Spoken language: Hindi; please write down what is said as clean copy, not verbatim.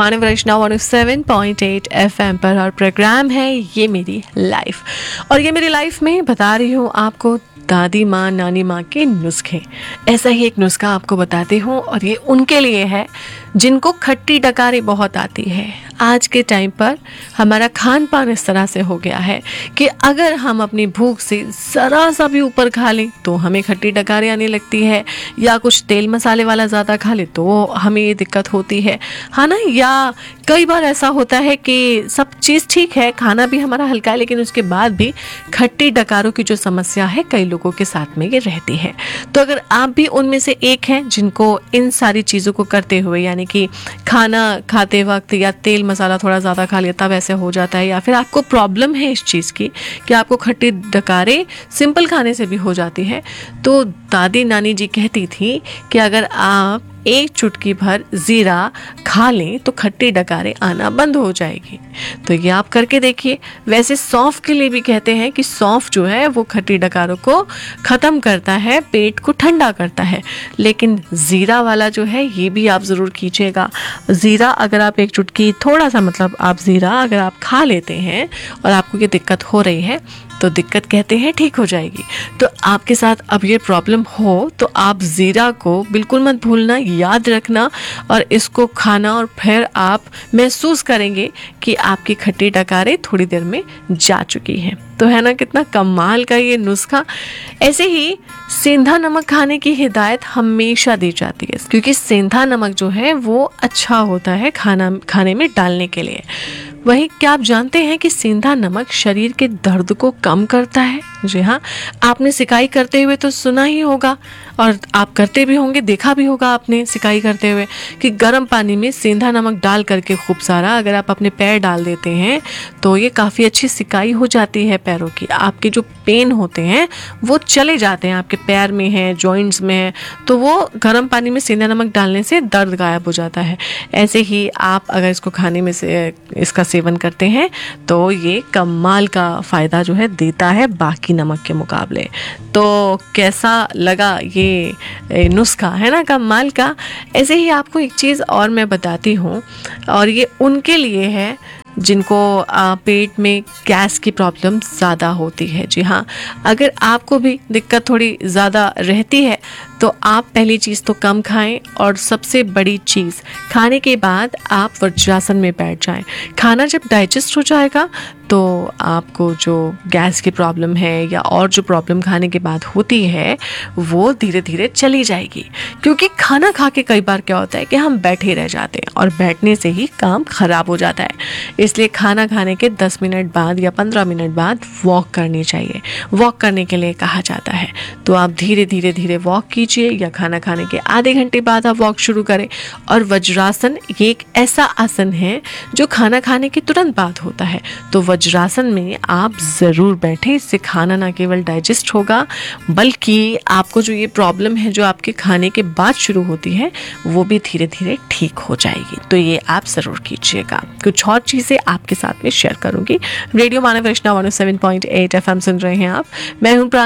मानव रचना 107.8 FM पर और प्रोग्राम है ये मेरी लाइफ। और ये मेरी लाइफ में बता रही हूँ आपको दादी माँ नानी माँ के नुस्खे। ऐसा ही एक नुस्खा आपको बताती हूँ और ये उनके लिए है जिनको खट्टी डकारी बहुत आती है। आज के टाइम पर हमारा खान पान इस तरह से हो गया है कि अगर हम अपनी भूख से ज़रा सा भी ऊपर खा लें तो हमें खट्टी डकारी आने लगती है, या कुछ तेल मसाले वाला ज़्यादा खा ले तो हमें ये दिक्कत होती है ना। या कई बार ऐसा होता है कि सब चीज़ ठीक है, खाना भी हमारा हल्का है, लेकिन उसके बाद भी खट्टी डकारों की जो समस्या है कई लोगों के साथ में ये रहती है। तो अगर आप भी उनमें से एक हैं जिनको इन सारी चीज़ों को करते हुए, यानी कि खाना खाते वक्त या तेल मसाला थोड़ा ज़्यादा खा लिया तब ऐसे हो जाता है, या फिर आपको प्रॉब्लम है इस चीज़ की कि आपको खट्टी डकारें सिंपल खाने से भी हो जाती है, तो दादी नानी जी कहती थी कि अगर आप एक चुटकी भर ज़ीरा खा लें तो खट्टी डकारें आना बंद हो जाएगी। तो ये आप करके देखिए। वैसे सौंफ के लिए भी कहते हैं कि सौंफ जो है वो खट्टी डकारों को ख़त्म करता है, पेट को ठंडा करता है, लेकिन ज़ीरा वाला जो है ये भी आप ज़रूर कीजिएगा। ज़ीरा अगर आप एक चुटकी थोड़ा सा मतलब आप ज़ीरा अगर आप खा लेते हैं और आपको ये दिक्कत हो रही है तो दिक्कत कहते हैं ठीक हो जाएगी। तो आपके साथ अब ये प्रॉब्लम हो तो आप ज़ीरा को बिल्कुल मत भूलना, याद रखना और इसको खाना, और फिर आप महसूस करेंगे कि आपकी खट्टी डकारें थोड़ी देर में जा चुकी हैं। तो है ना कितना कमाल का ये नुस्खा। ऐसे ही सेंधा नमक खाने की हिदायत हमेशा दी जाती है, क्योंकि सेंधा नमक जो है वो अच्छा होता है खाने में डालने के लिए। वहीं क्या आप जानते हैं कि सेंधा नमक शरीर के दर्द को कम करता है? जी हाँ, आपने सिकाई करते हुए तो सुना ही होगा और आप करते भी होंगे, देखा भी होगा आपने सिकाई करते हुए कि गर्म पानी में सेंधा नमक डाल करके खूब सारा अगर आप अपने पैर डाल देते हैं तो ये काफ़ी अच्छी सिकाई हो जाती है पैरों की। आपके जो पेन होते हैं वो चले जाते हैं, आपके पैर में है, जॉइंट्स में है, तो वो गर्म पानी में सेंधा नमक डालने से दर्द गायब हो जाता है। ऐसे ही आप अगर इसको खाने में से इसका सेवन करते हैं तो ये कमाल का फ़ायदा जो है देता है बाकी नमक के मुकाबले। तो कैसा लगा ये नुस्खा, है ना कमाल का। ऐसे ही आपको एक चीज़ और मैं बताती हूँ, और ये उनके लिए है जिनको पेट में गैस की प्रॉब्लम ज़्यादा होती है। जी हाँ, अगर आपको भी दिक्कत थोड़ी ज़्यादा रहती है तो आप पहली चीज़ तो कम खाएं, और सबसे बड़ी चीज़ खाने के बाद आप वज्रासन में बैठ जाएं। खाना जब डाइजेस्ट हो जाएगा तो आपको जो गैस की प्रॉब्लम है या और जो प्रॉब्लम खाने के बाद होती है वो धीरे धीरे चली जाएगी। क्योंकि खाना खा के कई बार क्या होता है कि हम बैठे रह जाते हैं और बैठने से ही काम ख़राब हो जाता है। इसलिए खाना खाने के 10 मिनट बाद या 15 मिनट बाद वॉक करनी चाहिए। वॉक करने के लिए कहा जाता है, तो आप धीरे धीरे वॉक कीजिए, या खाना खाने के आधे घंटे बाद आप वॉक शुरू करें। और वज्रासन ये एक ऐसा आसन है जो खाना खाने के तुरंत बाद होता है, तो वज्रासन में आप ज़रूर बैठें। इससे खाना ना केवल डाइजेस्ट होगा बल्कि आपको जो ये प्रॉब्लम है जो आपके खाने के बाद शुरू होती है वो भी धीरे धीरे ठीक हो जाएगी। तो ये आप ज़रूर कीजिएगा। कुछ और चीज़ें आपके साथ में शेयर करूंगी। रेडियो मानव रचना 107.8 FM सुन रहे हैं आप। मैं हूं